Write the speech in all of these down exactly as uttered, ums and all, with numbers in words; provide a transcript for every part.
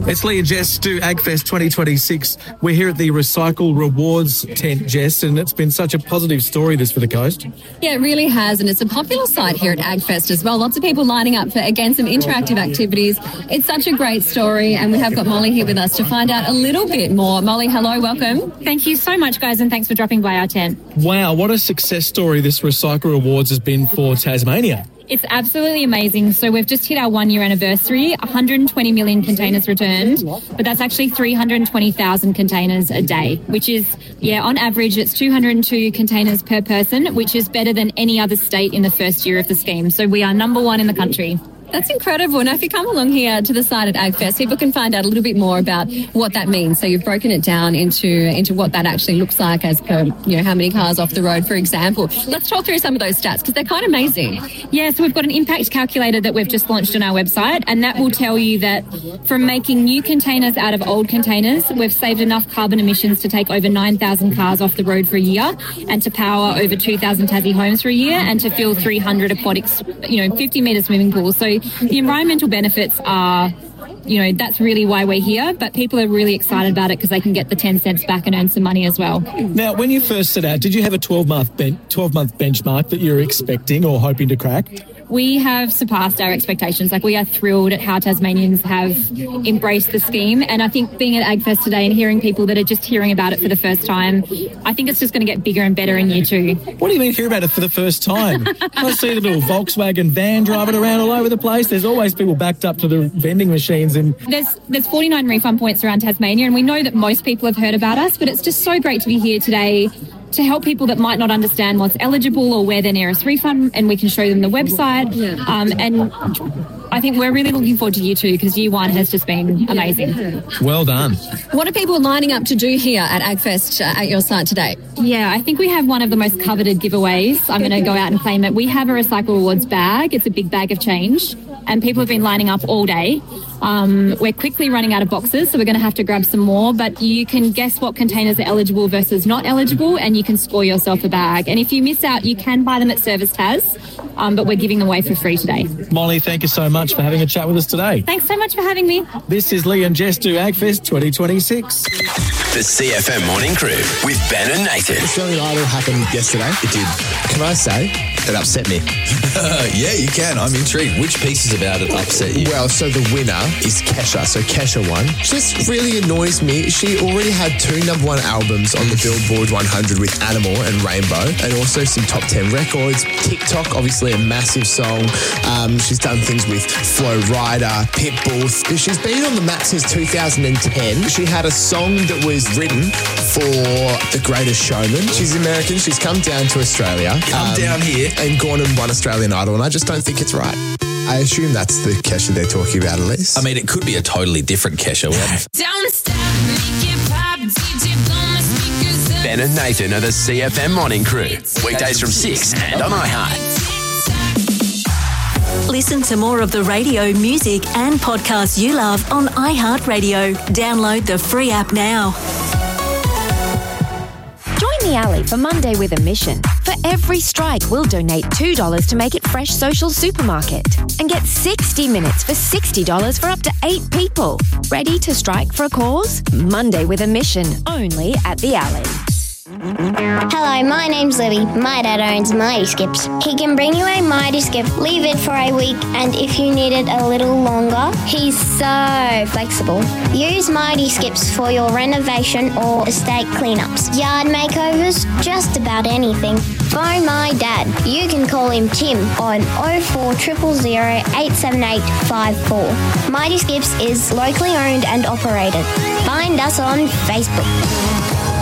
It's Lee and Jess do AgFest twenty twenty-six. We're here at the Recycle Rewards tent, Jess, and it's been such a positive story this for the coast. Yeah, it really has, and it's a popular site here at AgFest as well. Lots of people lining up for, again, some interactive activities. It's such a great story, and we have got Molly here with us to find out a little bit more. Molly, hello, welcome. Thank you so much, guys, and thanks for dropping by our tent. Wow, what a success story this Recycle Rewards has been for Tasmania. It's absolutely amazing. So we've just hit our one-year anniversary, one hundred twenty million containers returned, but that's actually three hundred twenty thousand containers a day, which is, yeah, on average, it's two hundred two containers per person, which is better than any other state in the first year of the scheme. So we are number one in the country. That's incredible. Now, if you come along here to the site at AgFest, people can find out a little bit more about what that means. So you've broken it down into into what that actually looks like as per, you know, how many cars off the road, for example. Let's talk through some of those stats because they're kind of amazing. Yeah, so we've got an impact calculator that we've just launched on our website, and that will tell you that from making new containers out of old containers, we've saved enough carbon emissions to take over nine thousand cars off the road for a year, and to power over two thousand Tassie homes for a year, and to fill three hundred aquatics, you know, fifty metre swimming pools. So the environmental benefits are, you know, that's really why we're here, but people are really excited about it because they can get the ten cents back and earn some money as well. Now, when you first set out, did you have a twelve-month ben- twelve-month benchmark that you're expecting or hoping to crack? We have surpassed our expectations. Like, we are thrilled at how Tasmanians have embraced the scheme. And I think being at AgFest today and hearing people that are just hearing about it for the first time, I think it's just going to get bigger and better in year two. What do you mean hear about it for the first time? I see the little Volkswagen van driving around all over the place. There's always people backed up to the vending machines. And There's there's forty-nine refund points around Tasmania, and we know that most people have heard about us, but it's just so great to be here today to help people that might not understand what's eligible or where their nearest refund, and we can show them the website. Um, and I think we're really looking forward to year two because year one has just been amazing. Well done. What are people lining up to do here at AgFest uh, at your site today? Yeah, I think we have one of the most coveted giveaways. I'm going to go out and claim it. We have a Recycle Rewards bag. It's a big bag of change, and people have been lining up all day. Um, we're quickly running out of boxes, so we're going to have to grab some more, but you can guess what containers are eligible versus not eligible, and you can score yourself a bag. And if you miss out, you can buy them at Service Tas, um, but we're giving them away for free today. Molly, thank you so much for having a chat with us today. Thanks so much for having me. This is Lee and Jess do AgFest twenty twenty-six. The C F M Morning Crew with Ben and Nathan. Australian Idol happened yesterday. It did. Can I say it upset me? Yeah, you can. I'm intrigued. Which pieces about it upset you? Well, so the winner is Kesha. So Kesha won. Just really annoys me. She already had two number one albums on the Billboard one hundred with Animal and Rainbow, and also some top ten records. TikTok, obviously a massive song. Um, she's done things with Flo Rida, Pitbull. She's been on the map since two thousand ten. She had a song that was written for The Greatest Showman. She's American. She's come down to Australia. Come um, down here. And gone and won Australian Idol, and I just don't think it's right. I assume that's the Kesha they're talking about, at least. I mean, it could be a totally different Kesha. Ben and Nathan are the C F M Morning Crew. Weekdays from six and on iHeart. Listen to more of the radio, music and podcasts you love on iHeartRadio. Download the free app now. Join the Alley for Monday with a mission. For every strike, we'll donate two dollars to Make It Fresh Social Supermarket. And get sixty minutes for sixty dollars for up to eight people. Ready to strike for a cause? Monday with a mission, only at the Alley. Hello, my name's Libby. My dad owns Mighty Skips. He can bring you a Mighty Skip, leave it for a week, and if you need it a little longer, he's so flexible. Use Mighty Skips for your renovation or estate cleanups, yard makeovers, just about anything. Phone my dad. You can call him Tim on oh four zero zero zero eight seven eight five four. Mighty Skips is locally owned and operated. Find us on Facebook.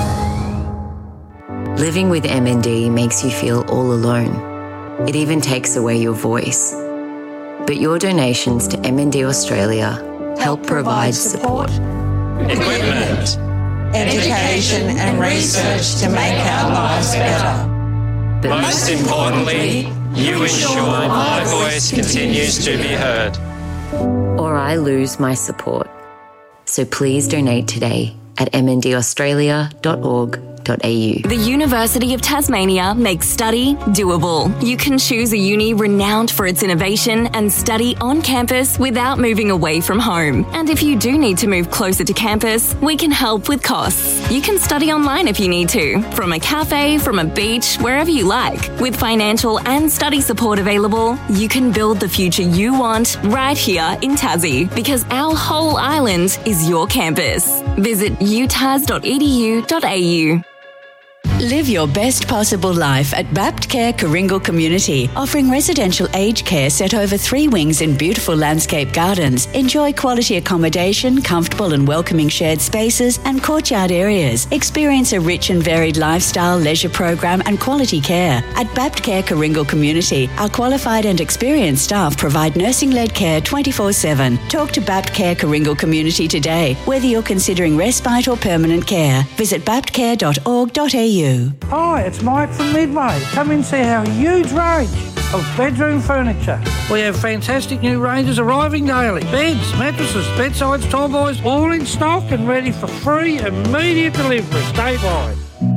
Living with M N D makes you feel all alone. It even takes away your voice. But your donations to M N D Australia help provide support. Equipment, education and research to make our lives better. But most importantly, you ensure my voice continues to be heard. Or I lose my support. So please donate today at m n d australia dot org dot a u. The University of Tasmania makes study doable. You can choose a uni renowned for its innovation and study on campus without moving away from home. And if you do need to move closer to campus, we can help with costs. You can study online if you need to, from a cafe, from a beach, wherever you like. With financial and study support available, you can build the future you want right here in Tassie, because our whole island is your campus. Visit u tas dot e d u dot a u. Live your best possible life at Baptcare Coringal Community, offering residential aged care set over three wings in beautiful landscape gardens. Enjoy quality accommodation, comfortable and welcoming shared spaces and courtyard areas. Experience a rich and varied lifestyle, leisure program and quality care. At Baptcare Coringal Community, our qualified and experienced staff provide nursing-led care twenty-four seven. Talk to Baptcare Coringal Community today, whether you're considering respite or permanent care. Visit baptcare dot org dot a u. Hi, it's Mike from Midway. Come and see our huge range of bedroom furniture. We have fantastic new ranges arriving daily. Beds, mattresses, bedsides, tallboys, all in stock and ready for free immediate delivery statewide.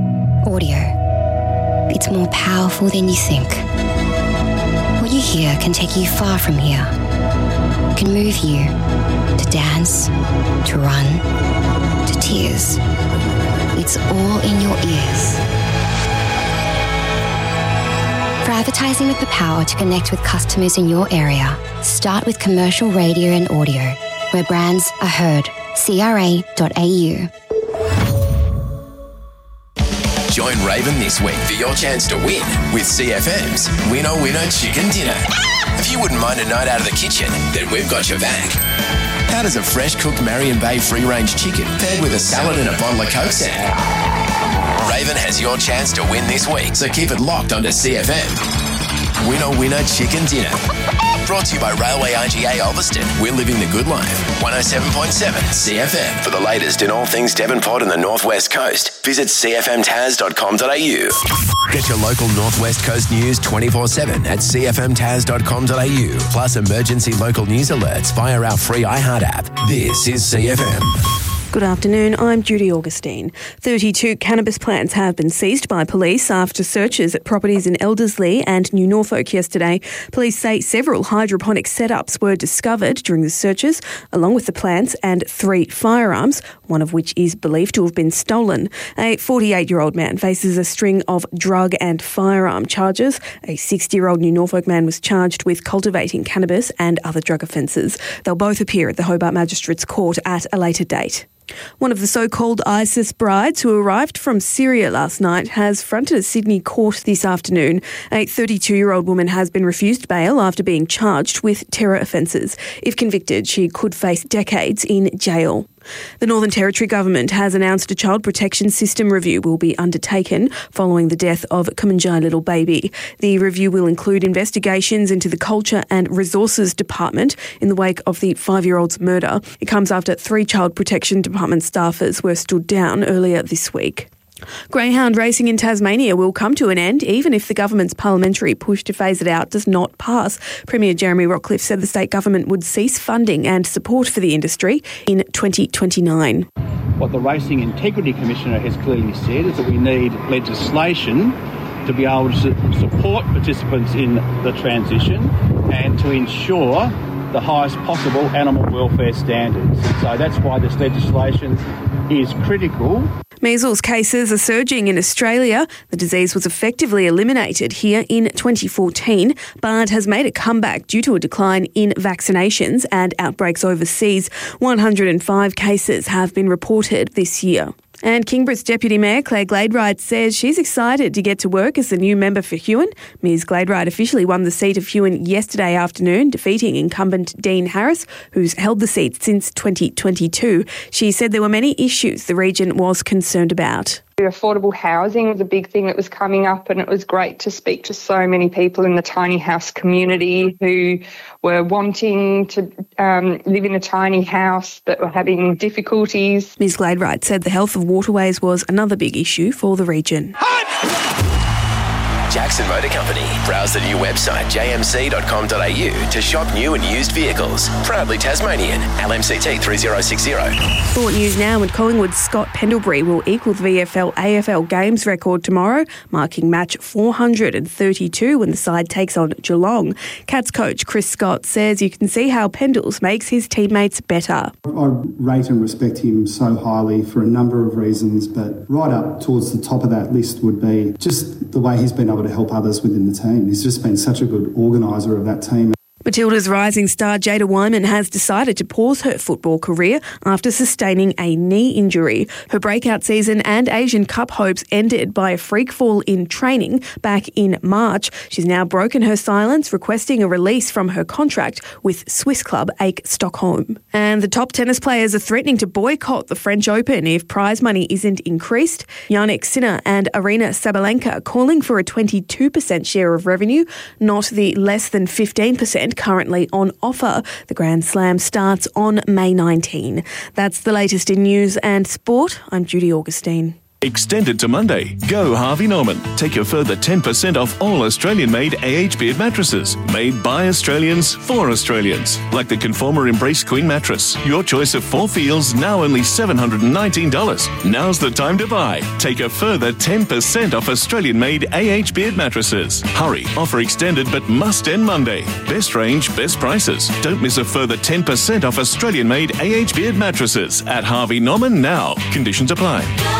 Audio. It's more powerful than you think. What you hear can take you far from here. It can move you to dance, to run, to tears. It's all in your ears. For advertising with the power to connect with customers in your area, start with commercial radio and audio, where brands are heard. c r a dot a u. Join Raven this week for your chance to win with C F M's Winner Winner Chicken Dinner. If you wouldn't mind a night out of the kitchen, then we've got your back. How does a fresh cooked Marion Bay free-range chicken paired with a salad and a bottle of Coke sound? Raven has your chance to win this week, so keep it locked onto C F M. Winner Winner Chicken Dinner. Brought to you by Railway I G A Ulverston. We're living the good life. one oh seven point seven C F M. For the latest in all things Devonport and the Northwest Coast, visit c f m tas dot com dot a u. Get your local Northwest Coast news twenty-four seven at c f m tas dot com dot a u. Plus emergency local news alerts via our free iHeart app. This is C F M. Good afternoon, I'm Judy Augustine. thirty-two cannabis plants have been seized by police after searches at properties in Elderslie and New Norfolk yesterday. Police say several hydroponic setups were discovered during the searches, along with the plants and three firearms, one of which is believed to have been stolen. A forty-eight-year-old man faces a string of drug and firearm charges. A sixty-year-old New Norfolk man was charged with cultivating cannabis and other drug offences. They'll both appear at the Hobart Magistrates Court at a later date. One of the so-called ISIS brides who arrived from Syria last night has fronted a Sydney court this afternoon. A thirty-two-year-old woman has been refused bail after being charged with terror offences. If convicted, she could face decades in jail. The Northern Territory Government has announced a child protection system review will be undertaken following the death of Kumanjai Little Baby. The review will include investigations into the Culture and Resources Department in the wake of the five-year-old's murder. It comes after three Child Protection Department staffers were stood down earlier this week. Greyhound racing in Tasmania will come to an end even if the government's parliamentary push to phase it out does not pass. Premier Jeremy Rockcliffe said the state government would cease funding and support for the industry in twenty twenty-nine. What the Racing Integrity Commissioner has clearly said is that we need legislation to be able to support participants in the transition and to ensure the highest possible animal welfare standards. So that's why this legislation is critical. Measles cases are surging in Australia. The disease was effectively eliminated here in twenty fourteen, but has made a comeback due to a decline in vaccinations and outbreaks overseas. one hundred five cases have been reported this year. And Kingborough's Deputy Mayor Claire Gladwright says she's excited to get to work as the new member for Huon. Ms Gladwright officially won the seat of Huon yesterday afternoon, defeating incumbent Dean Harris, who's held the seat since twenty twenty-two. She said there were many issues the region was concerned about. Affordable housing was a big thing that was coming up, and it was great to speak to so many people in the tiny house community who were wanting to um, live in a tiny house but were having difficulties. Ms Gladwright said the health of waterways was another big issue for the region. Jackson Motor Company. Browse the new website j m c dot com dot a u to shop new and used vehicles. Proudly Tasmanian. L M C T three zero six zero. Sport news now, and Collingwood's Scott Pendlebury will equal the V F L A F L Games record tomorrow, marking match four hundred thirty-two when the side takes on Geelong. Cats coach Chris Scott says you can see how Pendles makes his teammates better. I rate and respect him so highly for a number of reasons, but right up towards the top of that list would be just the way he's been able to help others within the team. He's just been such a good organiser of that team. Matilda's rising star Jada Wyman has decided to pause her football career after sustaining a knee injury. Her breakout season and Asian Cup hopes ended by a freak fall in training back in March. She's now broken her silence, requesting a release from her contract with Swiss club AEK Stockholm. And the top tennis players are threatening to boycott the French Open if prize money isn't increased. Jannik Sinner and Arina Sabalenka are calling for a twenty-two percent share of revenue, not the less than fifteen percent currently on offer. The Grand Slam starts on May nineteenth. That's the latest in news and sport. I'm Judy Augustine. Extended to Monday. Go Harvey Norman. Take a further ten percent off all Australian-made A H Beard mattresses. Made by Australians for Australians. Like the Conformer Embrace Queen mattress. Your choice of four feels, now only seven hundred nineteen dollars. Now's the time to buy. Take a further ten percent off Australian-made A H Beard mattresses. Hurry. Offer extended but must end Monday. Best range, best prices. Don't miss a further ten percent off Australian-made A H Beard mattresses at Harvey Norman now. Conditions apply.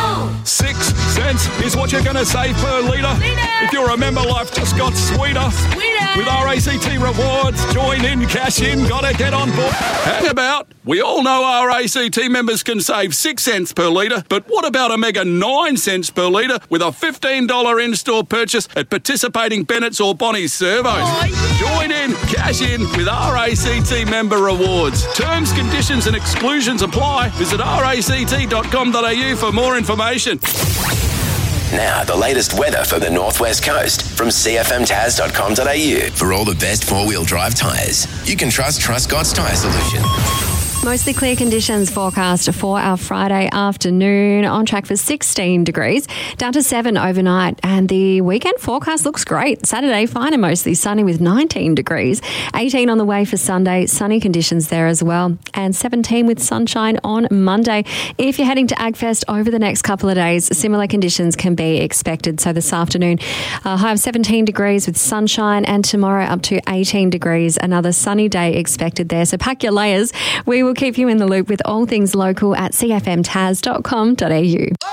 Six cents is what you're going to save per litre. If you're a member, life just got sweeter. Sweeter. With R A C T rewards, join in, cash in, gotta get on board. Hang about. We all know R A C T members can save six cents per litre, but what about a mega nine cents per litre with a fifteen dollars in-store purchase at participating Bennett's or Bonnie's servos? Oh, yeah. Join in, cash in with R A C T member rewards. Terms, conditions and exclusions apply. Visit r a c t dot com dot a u for more information. Now, the latest weather for the Northwest Coast from c f m taz dot com dot a u. For all the best four-wheel drive tyres, you can trust Truscott's Tyre Solution. Mostly clear conditions forecast for our Friday afternoon, on track for sixteen degrees, down to seven overnight, and the weekend forecast looks great. Saturday, fine and mostly sunny with nineteen degrees, eighteen on the way for Sunday, sunny conditions there as well, and seventeen with sunshine on Monday. If you're heading to AgFest over the next couple of days, similar conditions can be expected. So this afternoon, a high of seventeen degrees with sunshine, and tomorrow up to eighteen degrees, another sunny day expected there. So pack your layers. We will keep you in the loop with all things local at c f m taz dot com dot a u.